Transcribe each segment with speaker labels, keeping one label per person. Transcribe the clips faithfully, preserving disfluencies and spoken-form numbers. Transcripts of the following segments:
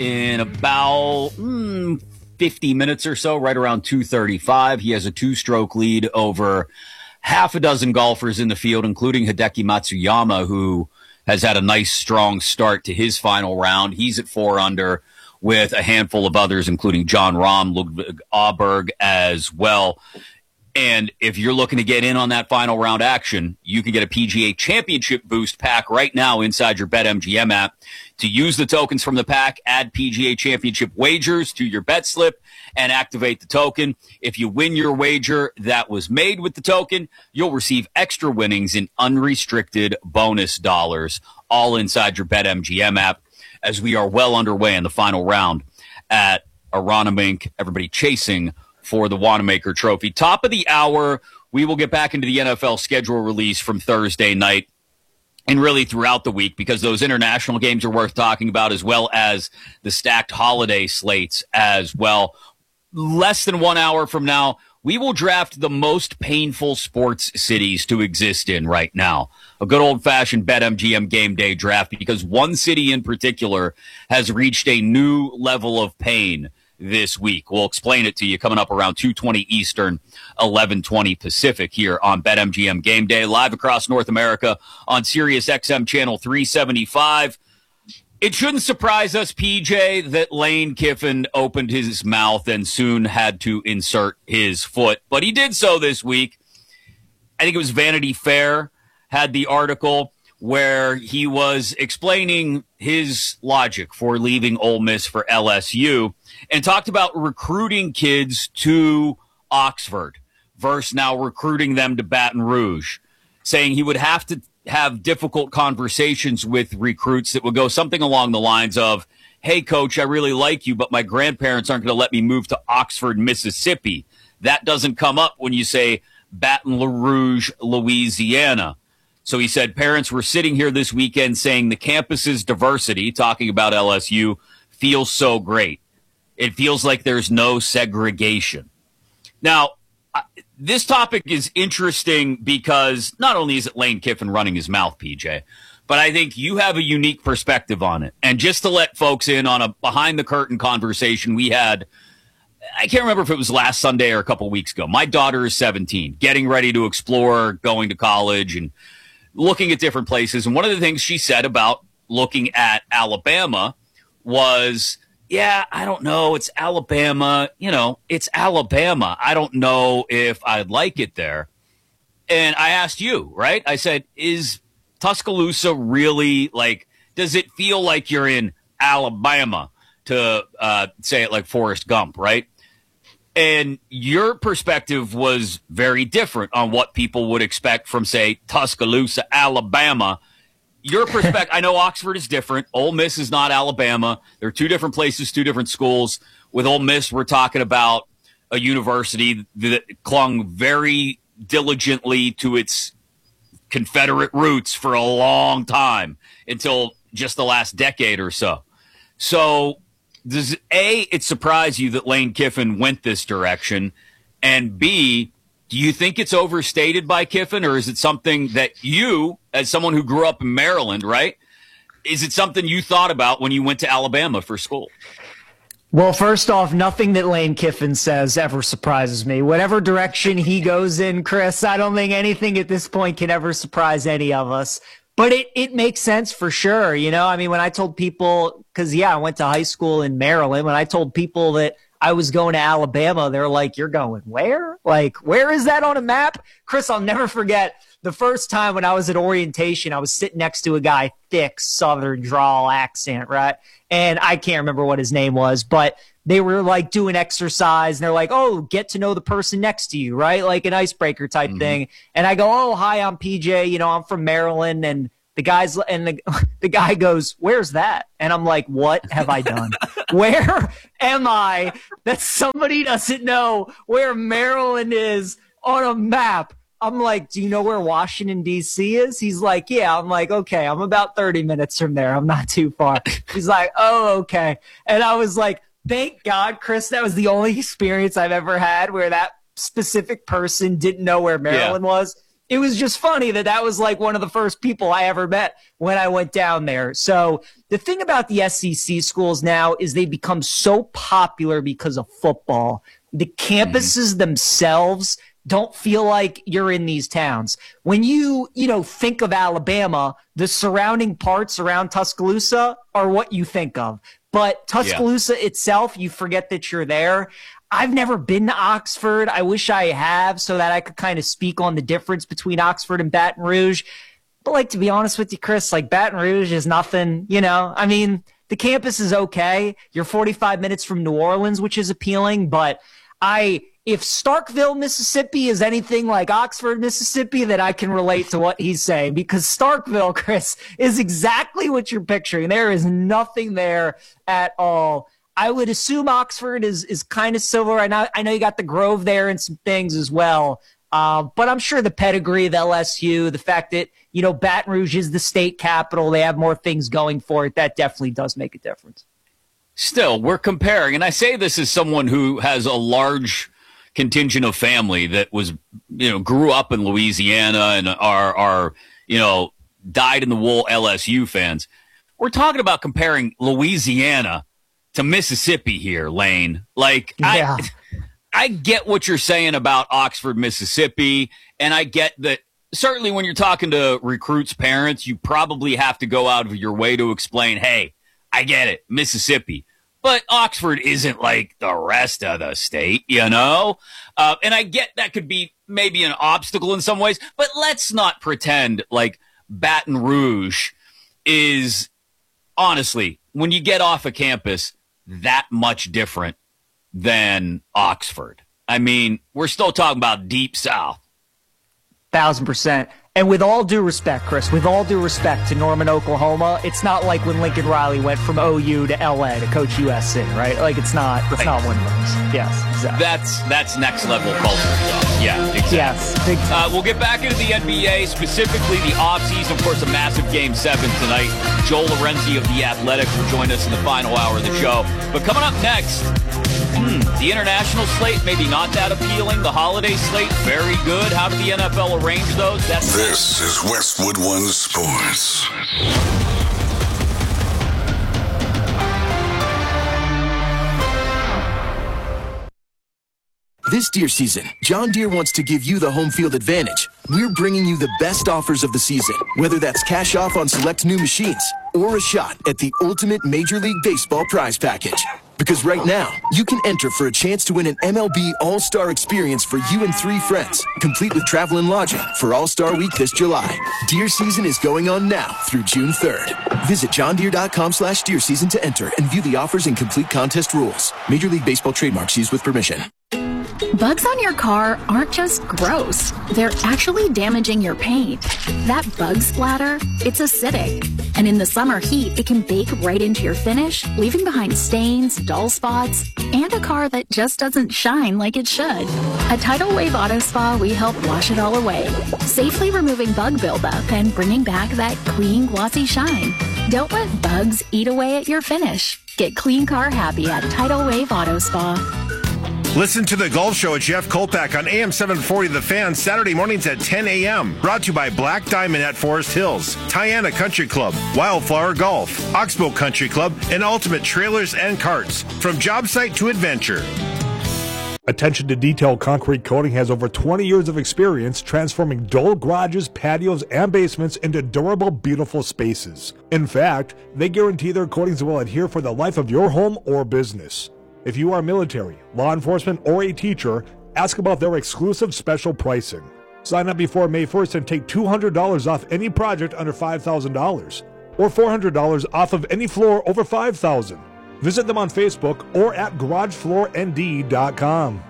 Speaker 1: in about mm, fifty minutes or so, right around two thirty-five. He has a two-stroke lead over half a dozen golfers in the field, including Hideki Matsuyama, who has had a nice, strong start to his final round. He's at four under with a handful of others, including John Rahm, Ludwig Aberg as well. And if you're looking to get in on that final round action, you can get a P G A Championship Boost pack right now inside your BetMGM app. To use the tokens from the pack, add P G A Championship wagers to your bet slip and activate the token. If you win your wager that was made with the token, you'll receive extra winnings in unrestricted bonus dollars, all inside your BetMGM app, as we are well underway in the final round at Aronimink. Everybody chasing for the Wanamaker Trophy. Top of the hour, we will get back into the N F L schedule release from Thursday night and really throughout the week, because those international games are worth talking about, as well as the stacked holiday slates as well. Less than one hour from now, we will draft the most painful sports cities to exist in right now. A good old-fashioned BetMGM game day draft, because one city in particular has reached a new level of pain this week. We'll explain it to you coming up around two twenty Eastern, eleven twenty Pacific here on BetMGM Game Day, live across North America on Sirius X M Channel three seventy-five. It shouldn't surprise us, P J, that Lane Kiffin opened his mouth and soon had to insert his foot, but he did so this week. I think it was Vanity Fair had the article where he was explaining his logic for leaving Ole Miss for L S U and talked about recruiting kids to Oxford versus now recruiting them to Baton Rouge, saying he would have to have difficult conversations with recruits that would go something along the lines of, hey, coach, I really like you, but my grandparents aren't going to let me move to Oxford, Mississippi. That doesn't come up when you say Baton Rouge, Louisiana. So he said parents were sitting here this weekend saying the campus's diversity, talking about L S U, feels so great. It feels like there's no segregation. Now, this topic is interesting because not only is it Lane Kiffin running his mouth, P J, but I think you have a unique perspective on it. And just to let folks in on a behind-the-curtain conversation we had, I can't remember if it was last Sunday or a couple weeks ago. My daughter is seventeen, getting ready to explore going to college and looking at different places. And one of the things she said about looking at Alabama was, yeah, I don't know. It's Alabama. You know, it's Alabama. I don't know if I'd like it there. And I asked you, right? I said, is Tuscaloosa really like, does it feel like you're in Alabama, to uh, say it like Forrest Gump, right? And your perspective was very different on what people would expect from, say, Tuscaloosa, Alabama. Your perspective, I know Oxford is different. Ole Miss is not Alabama. They're two different places, two different schools. With Ole Miss, we're talking about a university that clung very diligently to its Confederate roots for a long time, until just the last decade or so. So does A, it surprise you that Lane Kiffin went this direction? And B, do you think it's overstated by Kiffin, or is it something that you, as someone who grew up in Maryland, right, is it something you thought about when you went to Alabama for school?
Speaker 2: Well, first off, nothing that Lane Kiffin says ever surprises me. Whatever direction he goes in, Chris, I don't think anything at this point can ever surprise any of us. But it, it makes sense for sure. You know, I mean, when I told people, because, yeah, I went to high school in Maryland, when I told people that I was going to Alabama, they're like, you're going where? Like, where is that on a map? Chris, I'll never forget the first time when I was at orientation, I was sitting next to a guy, thick Southern drawl accent, right? And I can't remember what his name was, but they were like doing exercise and they're like, oh, get to know the person next to you, right? Like an icebreaker type mm-hmm. thing. And I go, oh, hi, I'm P J. You know, I'm from Maryland. And the guy's and the, the guy goes, where's that? And I'm like, what have I done? Where am I that somebody doesn't know where Maryland is on a map? I'm like, do you know where Washington, D C is? He's like, yeah. I'm like, okay, I'm about thirty minutes from there. I'm not too far. He's like, oh, okay. And I was like, thank God, Chris, that was the only experience I've ever had where that specific person didn't know where Maryland yeah. was. it was just funny that that was like one of the first people I ever met when I went down there. So the thing about the S E C schools now is they become so popular because of football. The campuses mm. themselves don't feel like you're in these towns. When you, you know, think of Alabama, the surrounding parts around Tuscaloosa are what you think of. But Tuscaloosa yeah. itself, you forget that you're there. I've never been to Oxford. I wish I have so that I could kind of speak on the difference between Oxford and Baton Rouge. But like, to be honest with you, Chris, like Baton Rouge is nothing, you know, I mean, the campus is okay. You're forty-five minutes from New Orleans, which is appealing. But I, if Starkville, Mississippi is anything like Oxford, Mississippi, then I can relate to what he's saying, because Starkville, Chris, is exactly what you're picturing. There is nothing there at all. I would assume Oxford is is kind of similar. I know, I know you got the Grove there and some things as well. Uh, but I'm sure the pedigree of L S U, the fact that, you know, Baton Rouge is the state capital, they have more things going for it, that definitely does make a difference.
Speaker 1: Still, we're comparing, and I say this as someone who has a large contingent of family that was, you know, grew up in Louisiana and are, are, you know, dyed in the wool L S U fans. We're talking about comparing Louisiana to Mississippi here, Lane. Like, yeah. I, I get what you're saying about Oxford, Mississippi, and I get that certainly when you're talking to recruits' parents, you probably have to go out of your way to explain, hey, I get it, Mississippi. But Oxford isn't like the rest of the state, you know? Uh, and I get that could be maybe an obstacle in some ways, but let's not pretend like Baton Rouge is, honestly, when you get off a campus, that much different than Oxford. I mean, we're still talking about deep south.
Speaker 2: Thousand percent. And with all due respect, Chris, with all due respect to Norman, Oklahoma, it's not like when Lincoln Riley went from O U to L A to coach U S C, right? Like, it's not, it's right. not one of those. Yes, exactly.
Speaker 1: That's that's next level culture stuff. Yeah, exactly.
Speaker 2: Yes, big
Speaker 1: uh, we'll get back into the N B A, specifically the offseason. Of course, a massive game seven tonight. Joel Lorenzi of The Athletic will join us in the final hour of the show. But coming up next, hmm, the international slate, maybe not that appealing. The holiday slate, very good. How did the N F L arrange those? That's
Speaker 3: This is Westwood One Sports.
Speaker 4: This Deere season, John Deere wants to give you the home field advantage. We're bringing you the best offers of the season, whether that's cash off on select new machines or a shot at the ultimate Major League Baseball prize package. Because right now, you can enter for a chance to win an M L B All-Star experience for you and three friends, complete with travel and lodging for All-Star Week this July. Deer season is going on now through June third. Visit johndeere.com slash deer season to enter and view the offers and complete contest rules. Major League Baseball trademarks used with permission.
Speaker 5: Bugs on your car aren't just gross. They're actually damaging your paint. That bug splatter, it's acidic. And in the summer heat, it can bake right into your finish, leaving behind stains, dull spots, and a car that just doesn't shine like it should. At Tidal Wave Auto Spa, we help wash it all away, safely removing bug buildup and bringing back that clean, glossy shine. Don't let bugs eat away at your finish. Get clean car happy at Tidal Wave Auto Spa.
Speaker 6: Listen to The Golf Show with Jeff Kolpak on A M seven forty The Fan, Saturday mornings at ten a.m. Brought to you by Black Diamond at Forest Hills, Tiana Country Club, Wildflower Golf, Oxbow Country Club, and Ultimate Trailers and Carts. From job site to adventure.
Speaker 7: Attention to Detail Concrete Coating has over twenty years of experience transforming dull garages, patios, and basements into durable, beautiful spaces. In fact, they guarantee their coatings will adhere for the life of your home or business. If you are military, law enforcement, or a teacher, ask about their exclusive special pricing. Sign up before May first and take two hundred dollars off any project under five thousand dollars or four hundred dollars off of any floor over five thousand dollars. Visit them on Facebook or at garage floor n d dot com.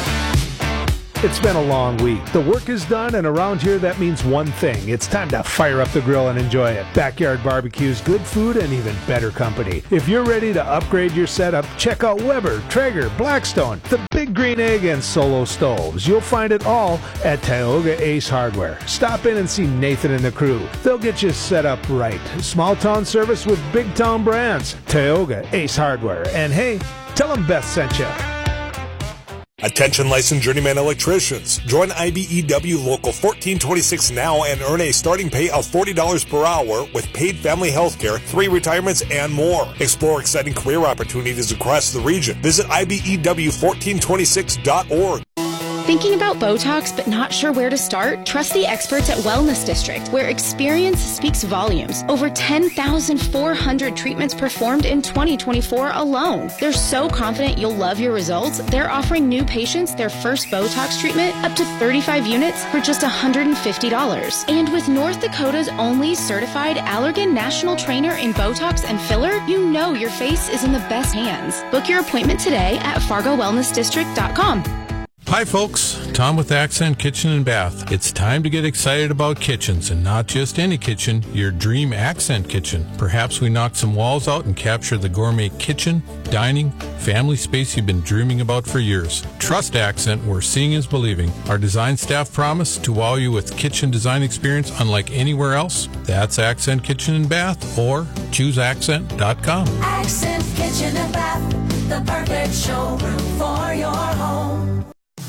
Speaker 8: It's been a long week. The work is done, and around here that means one thing. It's time to fire up the grill and enjoy it. Backyard Barbecue's good food and even better company. If you're ready to upgrade your setup, check out Weber, Traeger, Blackstone, the Big Green Egg, and Solo Stoves. You'll find it all at Tioga Ace Hardware. Stop in and see Nathan and the crew. They'll get you set up right. Small town service with big town brands. Tioga Ace Hardware. And hey, tell them Beth sent you.
Speaker 7: Attention licensed journeyman electricians. Join I B E W Local fourteen twenty-six now and earn a starting pay of forty dollars per hour with paid family health care, three retirements, and more. Explore exciting career opportunities across the region. Visit I B E W fourteen twenty-six dot org.
Speaker 9: Thinking about Botox but not sure where to start? Trust the experts at Wellness District, where experience speaks volumes. Over ten thousand four hundred treatments performed in twenty twenty-four alone. They're so confident you'll love your results, they're offering new patients their first Botox treatment up to thirty-five units for just one hundred fifty dollars. And with North Dakota's only certified Allergan National Trainer in Botox and filler, you know your face is in the best hands. Book your appointment today at fargo wellness district dot com.
Speaker 10: Hi folks, Tom with Accent Kitchen and Bath. It's time to get excited about kitchens, and not just any kitchen, your dream Accent kitchen. Perhaps we knock some walls out and capture the gourmet kitchen, dining, family space you've been dreaming about for years. Trust Accent, where seeing is believing. Our design staff promise to wow you with kitchen design experience unlike anywhere else. That's Accent Kitchen and Bath, or choose accent dot com.
Speaker 11: Accent Kitchen and Bath, the perfect showroom for your home.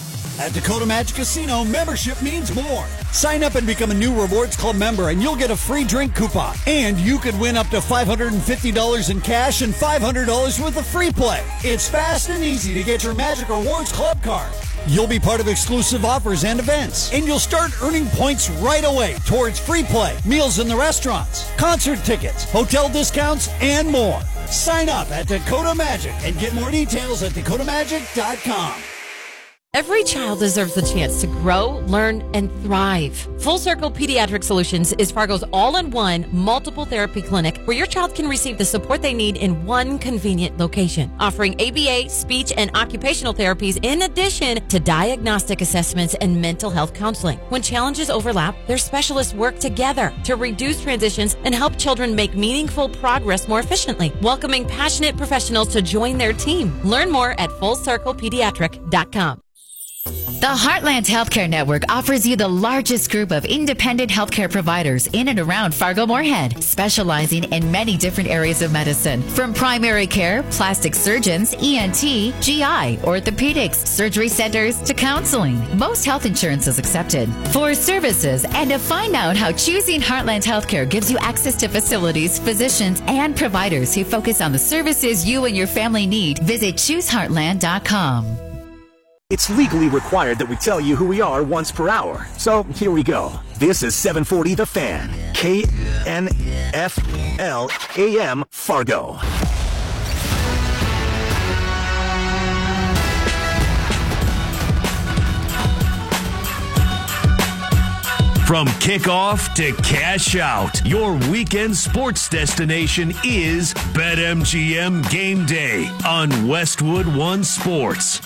Speaker 12: At Dakota Magic Casino, membership means more. Sign up and become a new Rewards Club member, and you'll get a free drink coupon. And you could win up to five hundred fifty dollars in cash and five hundred dollars worth of free play. It's fast and easy to get your Magic Rewards Club card. You'll be part of exclusive offers and events, and you'll start earning points right away towards free play, meals in the restaurants, concert tickets, hotel discounts, and more. Sign up at Dakota Magic and get more details at dakota magic dot com.
Speaker 13: Every child deserves the chance to grow, learn, and thrive. Full Circle Pediatric Solutions is Fargo's all-in-one multiple therapy clinic where your child can receive the support they need in one convenient location, offering A B A, speech, and occupational therapies in addition to diagnostic assessments and mental health counseling. When challenges overlap, their specialists work together to reduce transitions and help children make meaningful progress more efficiently, welcoming passionate professionals to join their team. Learn more at full circle pediatric dot com.
Speaker 14: The Heartland Healthcare Network offers you the largest group of independent healthcare providers in and around Fargo-Moorhead, specializing in many different areas of medicine, from primary care, plastic surgeons, E N T, G I, orthopedics, surgery centers, to counseling. Most health insurance is accepted. For services and to find out how choosing Heartland Healthcare gives you access to facilities, physicians, and providers who focus on the services you and your family need, visit choose heartland dot com.
Speaker 15: It's legally required that we tell you who we are once per hour. So here we go. This is seven forty The Fan, K N F L A M Fargo.
Speaker 16: From kickoff to cash out, your weekend sports destination is BetMGM Game Day on Westwood One Sports.